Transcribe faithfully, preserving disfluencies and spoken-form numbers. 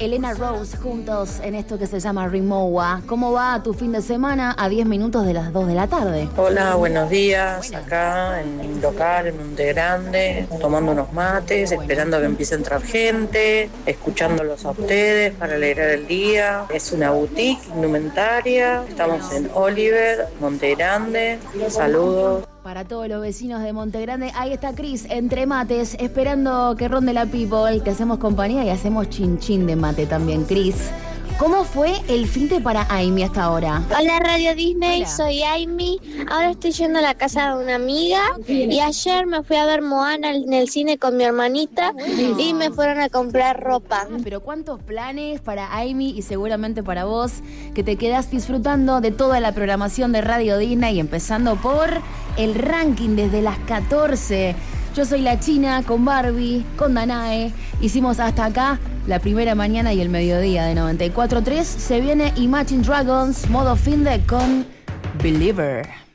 Elena Rose juntos en esto que se llama Rimowa. ¿Cómo va tu fin de semana a diez minutos de las dos de la tarde? Hola, buenos días. Acá en un local, en Montegrande, tomando unos mates, esperando que empiece a entrar gente, escuchándolos a ustedes para alegrar el día. Es una boutique indumentaria. Estamos en Oliver, Montegrande. Saludos. Para todos los vecinos de Montegrande, ahí está Cris, entre mates, esperando que ronde la people. Te hacemos compañía y hacemos chinchín de mate también, Cris. ¿Cómo fue el finde para Amy hasta ahora? Hola Radio Disney, Hola. Soy soy Amy. Ahora estoy yendo a la casa de una amiga. Okay. Y ayer me fui a ver Moana en el cine con mi hermanita. Bueno. Y me fueron a comprar ropa. Ah, pero cuántos planes para Amy y seguramente para vos, que te quedás disfrutando de toda la programación de Radio Disney, empezando por el ranking desde las catorce. Yo soy la China con Barbie, con Danae. Hicimos hasta acá la primera mañana y el mediodía de noventa y cuatro punto tres. Se viene Imagine Dragons, modo finde con Believer.